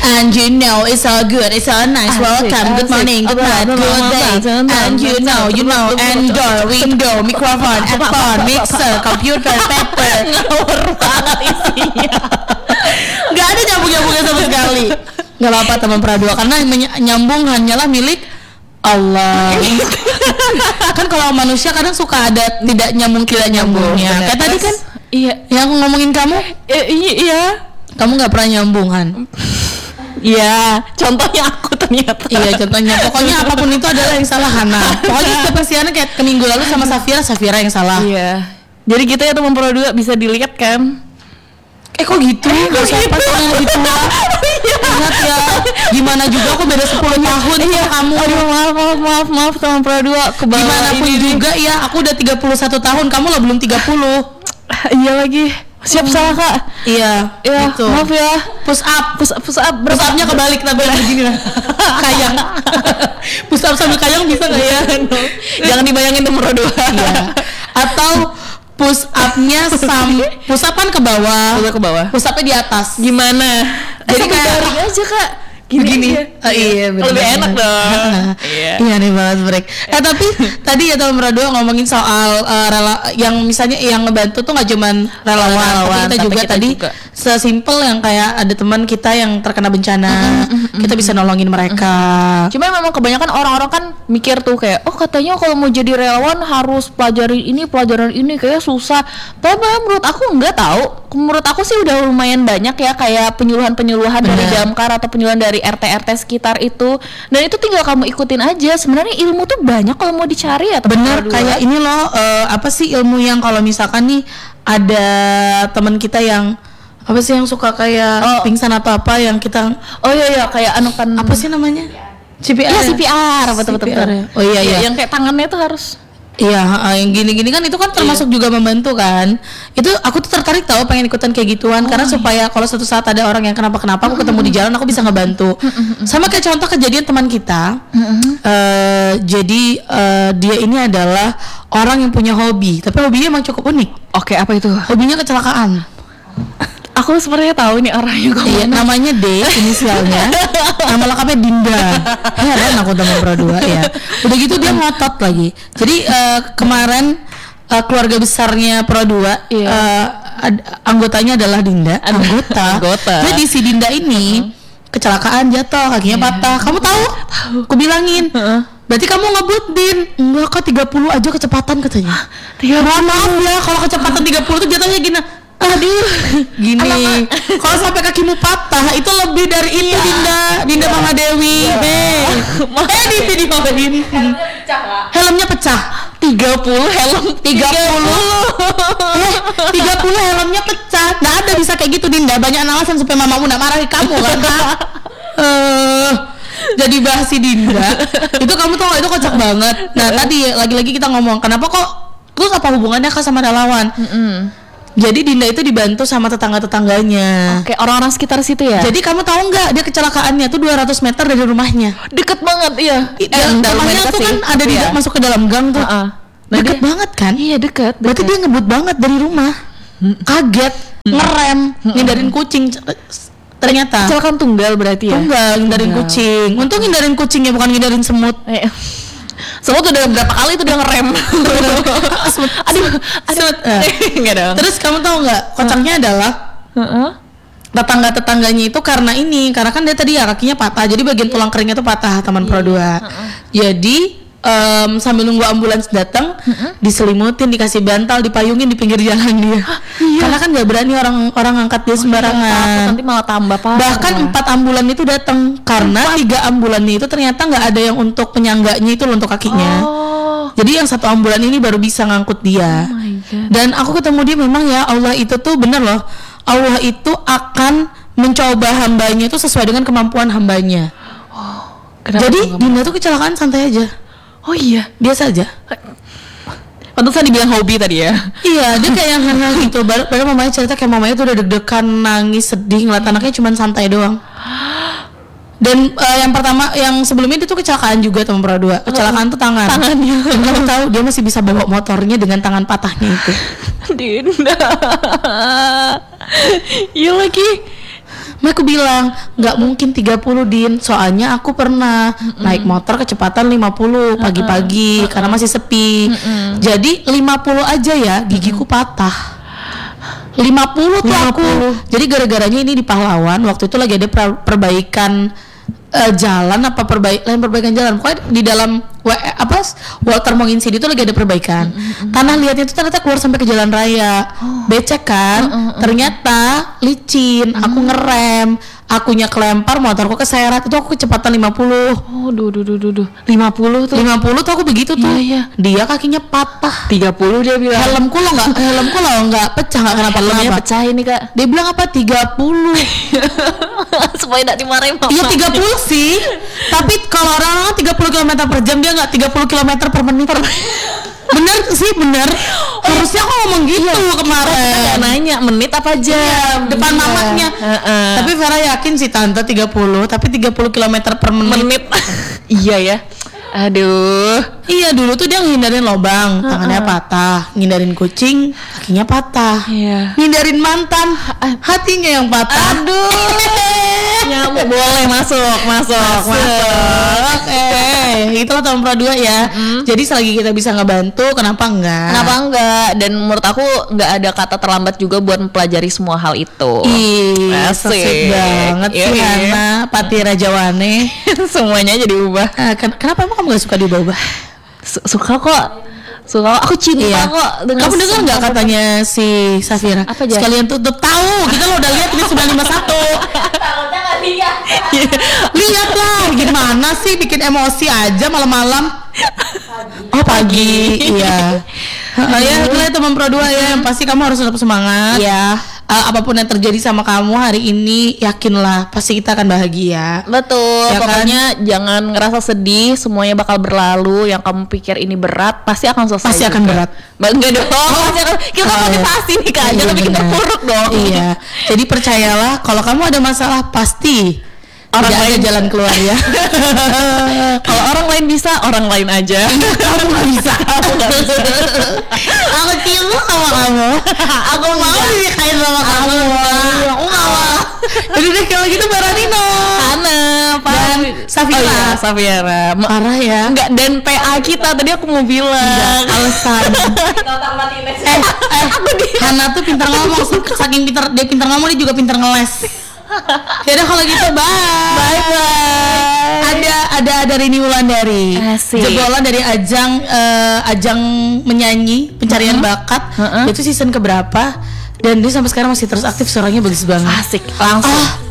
And you know it's all good, it's all nice. Welcome, good morning, good night, good day. And you know, and door, window, microphone, headphone, mixer, computer, paper. Ngawur banget isinya. Gak ada nyambung-nyambungnya sama sekali. Gak apa-apa teman Pradua, karena nyambung hanyalah milik Allah. Kan kalau manusia kadang suka ada tidak nyambungnya. Kayak tadi kan, iya, yang ngomongin kamu, iya. Kamu nggak pernah nyambung Han? Iya, contohnya aku ternyata. Iya, contohnya. Pokoknya apapun itu adalah yang salah Hana. Pokoknya setiap persiapan kayak ke minggu lalu sama Safira yang salah. Iya. Jadi kita ya teman Pro 2 bisa dilihat kan? Kok gitu? Gak usah pas yang lebih tua. Ingat ya, gimana juga aku beda 10 tahun sama kamu. Aduh, maaf teman Pro 2. Gimana pun juga ya, aku udah 31 tahun, kamu lah belum 30. Iya lagi. Siap salah Kak. Iya, gitu. Maaf ya. Push up. Push up-nya kebalik tapi begini lah. Kayang. Push up sambil kayang bisa nggak ya? Jangan dibayangin teman Pro 2. Iya. Atau push up-nya push up-an ke bawah. Push up-nya di atas. Gimana? Jadi kayak aja Kak. Gini. Oh, iya, bener. Lebih enak dong. Iya nih banget break. Tapi tadi ya teman Radua ngomongin soal yang misalnya yang ngebantu tuh nggak cuman relawan, tapi kita juga sesimpel yang kayak ada teman kita yang terkena bencana, kita bisa nolongin mereka. Cuma memang kebanyakan orang-orang kan mikir tuh kayak, oh katanya kalau mau jadi relawan harus pelajaran ini kayak susah. Tapi menurut aku nggak tahu. Menurut aku sih udah lumayan banyak ya kayak penyuluhan dari Damkar atau penyuluhan dari RT sekitar itu, dan itu tinggal kamu ikutin aja. Sebenarnya ilmu tuh banyak kalau mau dicari ya. Bener, kayak ini loh, apa sih ilmu yang kalau misalkan nih ada teman kita yang apa sih yang suka kayak pingsan atau apa yang kita kayak anukan apa sih namanya? CPR. Iya, CPR, betul. Ya? Oh iya. Yang kayak tangannya tuh harus yang gini-gini kan itu kan termasuk juga membantu kan. Itu aku tuh tertarik tahu pengen ikutan kayak gituan karena supaya kalau suatu saat ada orang yang kenapa-kenapa aku ketemu di jalan aku bisa ngebantu. Sama kayak contoh kejadian teman kita. Jadi dia ini adalah orang yang punya hobi, tapi hobinya emang cukup unik. Oke, apa itu? Hobinya kecelakaan. Aku sebenarnya tahu nih orangnya. Iya, namanya D inisialnya. Nama lengkapnya Dinda. Heran aku teman Pro 2 ya. Udah gitu dia ngotot lagi. Jadi kemarin keluarga besarnya Pro 2 anggotanya adalah Dinda. Anggota. Jadi si Dinda ini kecelakaan, jatuh, kakinya patah. Kamu tahu? Aku bilangin. Berarti kamu ngebut Din. Enggak kok, 30 aja kecepatan katanya. Maaf ya, kalau kecepatan 30 tuh jatuhnya gini. Aduh, gini. Kalau sampai kakimu patah itu lebih dari itu Dinda Mama Dewi. Di video ini helmnya pecah. 30 helmnya pecah. Nggak ada bisa kayak gitu Dinda. Banyak alasan supaya mamamu nggak marahi kamu kan. Jadi bahas si Dinda. Itu kamu tau gak, itu kocak banget. Nah tadi lagi-lagi kita ngomong kenapa kok, terus apa hubungannya Kak sama relawan? Jadi Dinda itu dibantu sama tetangga-tetangganya. Oke, orang-orang sekitar situ ya. Jadi kamu tahu nggak dia kecelakaannya tuh 200 meter dari rumahnya. Deket banget, iya. Rumahnya tuh kan ada di masuk ke dalam gang tuh. Deket banget kan? Iya, deket. Berarti dia ngebut banget dari rumah. Kaget, ngerem, ngindarin kucing. Ternyata kecelakaan tunggal berarti ya. Tunggal, ngindarin kucing. Untung ngindarin kucingnya bukan ngindarin semut. Semut udah berapa kali itu dia ngerem. Aduh. Enggak dong. Terus kamu tahu nggak kocaknya adalah tetangga-tetangganya itu karena kan dia tadi ya kakinya patah, jadi bagian tulang keringnya tuh patah teman Pro 2. Jadi sambil nunggu ambulans datang, diselimutin, dikasih bantal, dipayungin di pinggir jalan dia. Karena kan nggak berani orang angkat dia sembarangan. Nanti malah tambah parah. Bahkan 4 ambulan itu datang karena 3 ambulannya itu ternyata nggak ada yang untuk penyangganya itu untuk kakinya. Jadi yang 1 ambulan ini baru bisa ngangkut dia. Dan aku ketemu dia, memang ya Allah itu tuh bener loh. Allah itu akan mencoba hambanya itu sesuai dengan kemampuan hambanya. Jadi Dinda tuh kecelakaan santai aja. Oh iya, biasa aja. Pantesan dibilang hobi tadi ya. Iya, dia kayak yang gitu. Baru mamanya cerita kayak mamanya tuh udah deg-degan, nangis, sedih ngeliat anaknya cuman santai doang. Dan yang pertama, yang sebelumnya dia tuh kecelakaan juga teman Pro 2. Kecelakaan tuh tangannya. Dan kamu tahu dia masih bisa bawa motornya dengan tangan patahnya itu. Dinda. Iya lagi. Mak aku bilang nggak mungkin 30 Din, soalnya aku pernah naik motor kecepatan 50 pagi-pagi karena masih sepi. Jadi 50 aja ya gigiku patah. 50 tuh 50. aku. Jadi gara-garanya ini di Pahlawan waktu itu lagi ada perbaikan jalan apa perbaikan jalan. Pokoknya di dalam Walter Mongin City itu lagi ada perbaikan. Tanah liatnya itu ternyata keluar sampai ke jalan raya. Becek kan? Ternyata licin. Aku ngerem, akunya kelempar, motorku keseret. Itu aku kecepatan 50. Oh, 50 tuh. 50 tuh aku begitu tuh. Iya. Dia kakinya patah. 30 dia bilang. Helmku lo nggak pecah, nggak Helmnya kenapa-kenapa. pecah ini, Kak. Dia bilang apa 30. Supaya enggak dimarahin mama. Iya 30 sih. Tapi kalau orang 30 km per jam, dia nggak 30 km per menit. Bener sih, bener. Harusnya aku ngomong gitu kemarin. Nggak nanya menit apa jam. Depan mamanya. Tapi Vera yakin sih tante 30, tapi 30 km per menit. Iya ya. Aduh. Iya, dulu tuh dia ngindarin lobang, tangannya patah, ngindarin kucing, kakinya patah. Iya. Ngindarin mantan, hatinya yang patah. Aduh. Nyamuk boleh masuk. Itulah tahun Pro 2 ya. Jadi selagi kita bisa ngebantu, kenapa enggak? Kenapa enggak? Dan menurut aku enggak ada kata terlambat juga buat mempelajari semua hal itu. Ih, asik banget sih Hana, Pati Rajawane. Semuanya jadi ubah. Kenapa emang kamu gak suka diubah-ubah? Suka kok. Aku cinta kok dengan. Kamu dengar nggak katanya si Safira? Apa aja? Sekalian tutup tahu, kita lo udah lihat ini 951. Takutnya nggak lihat. Lihat lah, gimana sih bikin emosi aja malam-malam. Pagi. Iya. Ya, itulah teman Pro 2 ya. Yang pasti kamu harus tetap semangat. Iya. Apapun yang terjadi sama kamu hari ini, yakinlah pasti kita akan bahagia. Betul. Ya Pokoknya jangan ngerasa sedih, semuanya bakal berlalu. Yang kamu pikir ini berat, pasti akan selesai. Pasti akan berat. Enggak dong. Kita motivasi nih Kak, jangan bikin terpuruk dong. Iya. Jadi percayalah, kalau kamu ada masalah pasti orang lain jalan keluar ya. Kalau orang lain bisa, orang lain aja. Kamu nggak bisa. Aku cium sama kamu. Aku mau dinikahin sama kamu. Aku nggak mau. Jadi deh kalau gitu Baranino, Hana, dan Safira. Oh iya, Safira. Parah ya. Enggak, dan PA kita tadi aku mau bilang. Alasan. Hana tuh pintar ngomong. Saking dia pintar ngomong, dia juga pintar ngeles. Yaudah kalau gitu bye. Ada Rini Wulandari. Asik. Jebolan dari ajang menyanyi pencarian bakat. Itu season keberapa? Dan dia sampai sekarang masih terus aktif, suaranya bagus banget. Asik. Langsung.